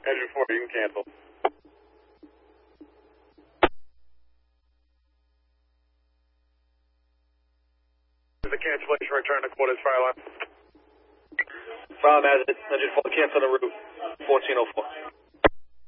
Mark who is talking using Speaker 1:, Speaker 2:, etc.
Speaker 1: Engine 4, you can cancel. The cancellation return to quarters fire line.
Speaker 2: File as it. Engine 4 cancel the route. 1404.